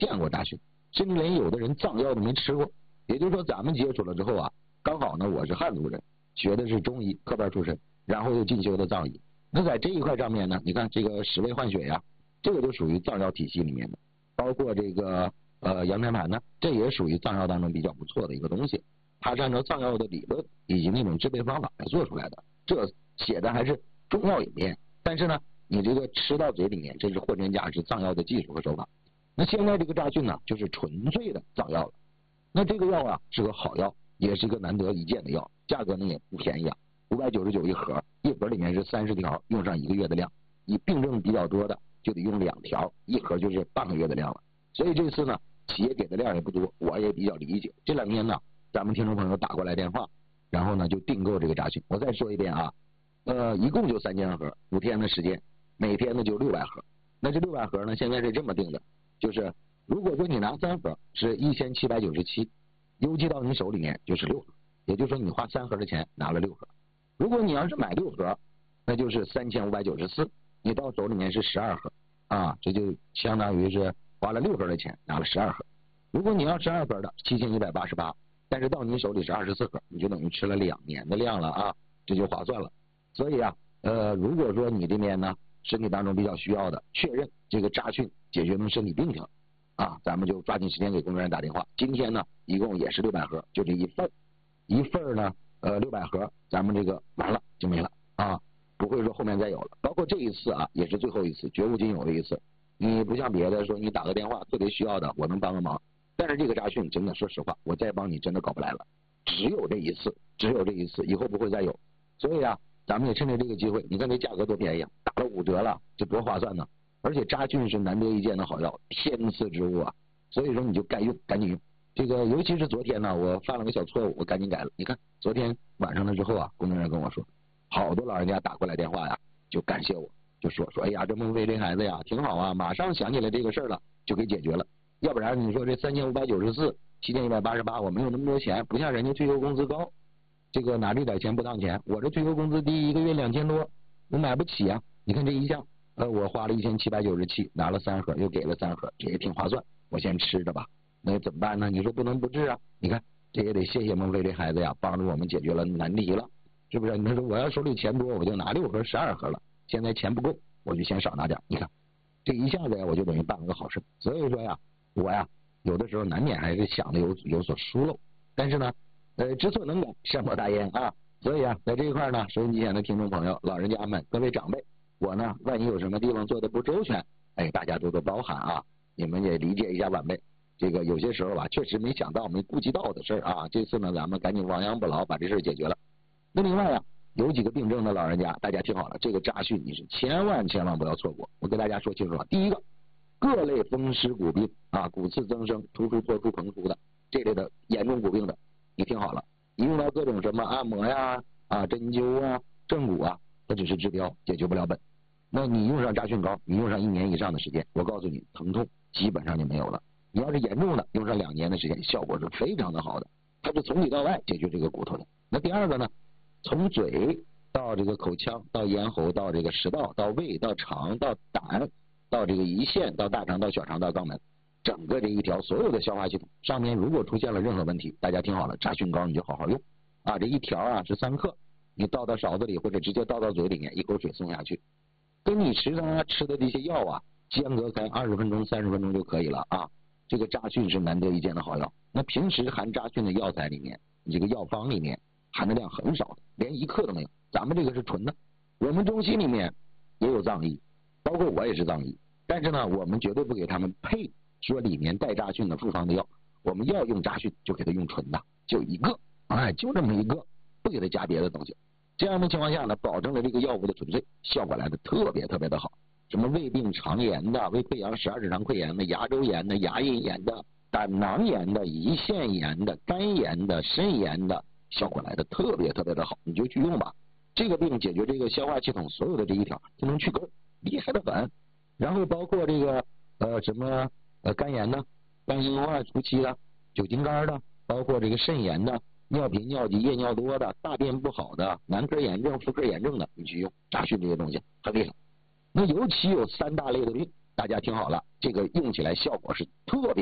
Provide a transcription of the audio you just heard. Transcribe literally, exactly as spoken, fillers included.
见过扎菌，甚至连有的人藏药都没吃过。也就是说，咱们接触了之后啊，刚好呢，我是汉族人，学的是中医科班出身，然后又进修的藏医。那在这一块上面呢，你看这个十味换血呀，这个就属于藏药体系里面的，包括这个呃阳天盘呢，这也属于藏药当中比较不错的一个东西。它是按照藏药的理论以及那种制备方法来做出来的，这写的还是中药饮片，但是呢，你这个吃到嘴里面，这是货真价实藏药的技术和手法。那现在这个扎菌呢，就是纯粹的藏药了。那这个药啊是个好药，也是一个难得一见的药，价格呢也不便宜啊，五百九十九一盒，一盒里面是三十条，用上一个月的量。你病症比较多的就得用两条，一盒就是半个月的量了。所以这次呢，企业给的量也不多，我也比较理解。这两天呢，咱们听众朋友打过来电话，然后呢就订购这个扎菌。我再说一遍啊，呃，一共就三千盒，五天的时间，每天呢就六百盒。那这六百盒呢，现在是这么定的，就是如果说你拿三盒是一千七百九十七，邮寄到你手里面就是六盒，也就是说你花三盒的钱拿了六盒。如果你要是买六盒，那就是三千五百九十四，你到手里面是十二盒啊，这就相当于是花了六盒的钱拿了十二盒。如果你要十二盒的七千一百八十八，但是到你手里是二十四盒，你就等于吃了两年的量了啊，这就划算了。所以啊，呃，如果说你这边呢身体当中比较需要的，确认这个扎菌解决能身体病情啊，咱们就抓紧时间给工作人员打电话。今天呢，一共也是六百盒，就这一份，一份呢，呃，六百盒，咱们这个完了就没了啊，不会说后面再有了。包括这一次啊，也是最后一次，绝无仅有的一次。你不像别的说你打个电话特别需要的，我能帮个忙。但是这个扎菌真的，说实话，我再帮你真的搞不来了，只有这一次，只有这一次，以后不会再有。所以啊，咱们也趁着这个机会，你看这价格多便宜啊，打了五折了，这多划算呢！而且扎菌是难得一见的好药，天赐之物啊，所以说你就该用，赶紧用。这个尤其是昨天呢，我犯了个小错误，我赶紧改了。你看昨天晚上了之后啊，工作人员跟我说，好多老人家打过来电话呀，就感谢我，就说说，哎呀，这孟非这孩子呀挺好啊，马上想起来这个事儿了，就给解决了。要不然你说这三千五百九十四，七千一百八十八，我没有那么多钱，不像人家退休工资高，这个拿这点钱不当钱。我这退休工资低，一个月两千多，我买不起啊。你看这一下，呃，我花了一千七百九十七，拿了三盒，又给了三盒，这也挺划算。我先吃着吧，那怎么办呢？你说不能不治啊？你看这也得谢谢孟非这孩子呀，帮助我们解决了难题了，是不是？你说我要手里钱多，我就拿六盒十二盒了，现在钱不够，我就先少拿点。你看这一下子呀，我就等于办了个好事。所以说呀，我呀有的时候难免还是想的有有所疏漏，但是呢，呃，知错能改，善莫大焉啊。所以啊，在这一块呢，收音机前的听众朋友、老人家们、各位长辈，我呢，万一有什么地方做的不周全，哎，大家多多包涵啊，你们也理解一下晚辈。这个有些时候吧，确实没想到、没顾及到的事儿啊。这次呢，咱们赶紧亡羊补牢，把这事儿解决了。那另外啊，有几个病症的老人家，大家听好了，这个扎训你是千万千万不要错过。我给大家说清楚了，第一个，各类风湿骨病啊，骨刺增生、突出、脱出、膨出的这类的严重骨病的，你听好了，你用到各种什么按摩呀、啊针灸啊、正骨啊，它只是治标，解决不了本。那你用上扎菌膏，你用上一年以上的时间，我告诉你，疼痛基本上就没有了。你要是严重的，用上两年的时间，效果是非常的好的，它是从里到外解决这个骨头的。那第二个呢，从嘴到这个口腔，到咽喉，到这个食道，到胃，到肠，到胆，到这个胰腺，到大肠，到小肠，到肛门，整个这一条所有的消化系统上面，如果出现了任何问题，大家听好了，扎菌膏你就好好用啊！这一条啊是三克，你倒到勺子里或者直接倒到嘴里面，一口水送下去，跟你食上吃的这些药啊间隔开二十分钟、三十分钟就可以了啊！这个扎菌是难得一见的好药。那平时含扎菌的药材里面，这个药方里面含的量很少的，连一克都没有。咱们这个是纯的，我们中西里面也有藏医，包括我也是藏医，但是呢，我们绝对不给他们配说里面带扎菌的复方的药，我们要用扎菌就给他用纯的，就一个，哎，就这么一个，不给他加别的东西。这样的情况下呢，保证了这个药物的纯粹，效果来的特别特别的好。什么胃病肠炎的、胃溃疡十二指肠溃疡的、牙周炎的、牙龈炎的、胆囊炎的、胰腺炎的、肝炎的、肾炎的，效果来的特别特别的好，你就去用吧。这个病解决这个消化系统所有的这一条，就能去根，厉害的很。然后包括这个呃什么呃肝炎的、肝硬化初期的、酒精肝的，包括这个肾炎的、尿频尿急夜尿多的、大便不好的、男科炎症、妇科炎症的，你去用扎菌这些东西很厉害。那尤其有三大类的病， 大家听好了，这个用起来效果是特别